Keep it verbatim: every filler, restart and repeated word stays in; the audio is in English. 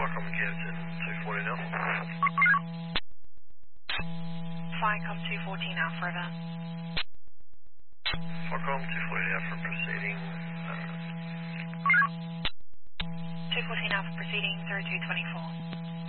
Firecom Canton two fourteen Alpha. Firecom two fourteen Alpha River. Firecom two fourteen Alpha proceeding. Uh, two fourteen Alpha proceeding zero two two four.